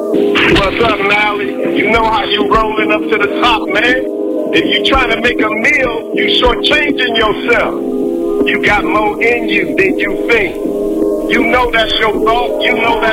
What's up, Nally? You know how you rolling up to the top, man. If you trying to make a meal, you shortchanging yourself. You got more in you than you think. You know that's your thought. You know that.